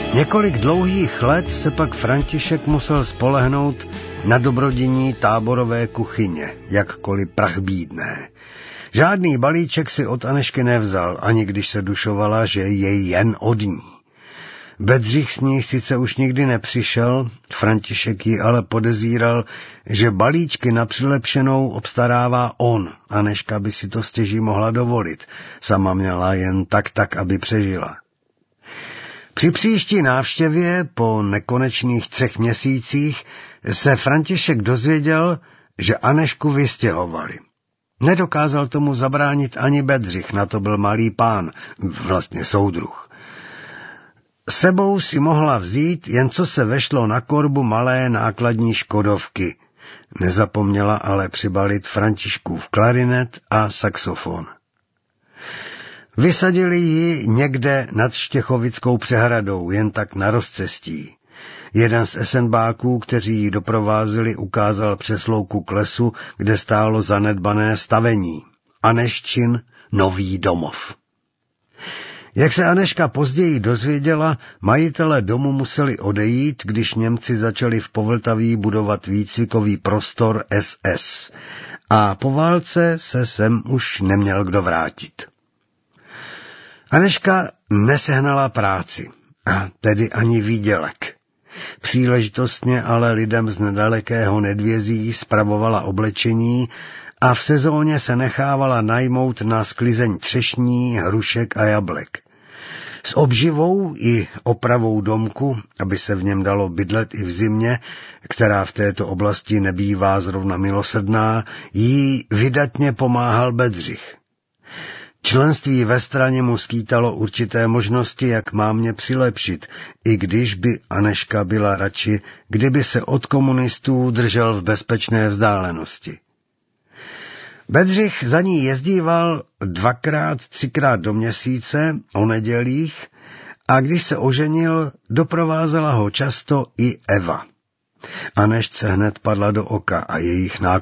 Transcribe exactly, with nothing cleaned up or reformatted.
Několik dlouhých let se pak František musel spolehnout na dobrodiní táborové kuchyně, jakkoliv prachbídné. Žádný balíček si od Anežky nevzal, ani když se dušovala, že je jen od ní. Bedřich s ní sice už nikdy nepřišel, František ji ale podezíral, že balíčky na přilepšenou obstarává on. Anežka by si to stěží mohla dovolit, sama měla jen tak tak, aby přežila. Při příští návštěvě po nekonečných třech měsících se František dozvěděl, že Anežku vystěhovali. Nedokázal tomu zabránit ani Bedřich, na to byl malý pán, vlastně soudruh. Sebou si mohla vzít, jen co se vešlo na korbu malé nákladní škodovky. Nezapomněla ale přibalit Františkův klarinet a saxofon. Vysadili ji někde nad Štěchovickou přehradou, jen tak na rozcestí. Jeden z esenbáků, kteří ji doprovázeli, ukázal přes louku k lesu, kde stálo zanedbané stavení. Anežčin nový domov. Jak se Anežka později dozvěděla, majitelé domu museli odejít, když Němci začali v Povltaví budovat výcvikový prostor S S. A po válce se sem už neměl kdo vrátit. Anežka nesehnala práci, a tedy ani výdělek. Příležitostně ale lidem z nedalekého Nedvězí spravovala oblečení a v sezóně se nechávala najmout na sklizeň třešní, hrušek a jablek. S obživou i opravou domku, aby se v něm dalo bydlet i v zimě, která v této oblasti nebývá zrovna milosrdná, jí vydatně pomáhal Bedřich. Členství ve straně mu skýtalo určité možnosti, jak mámě přilepšit, i když by Anežka byla radši, kdyby se od komunistů držel v bezpečné vzdálenosti. Bedřich za ní jezdíval dvakrát, třikrát do měsíce, o nedělích, a když se oženil, doprovázela ho často i Eva. Anežce hned padla do oka a jejich nákladů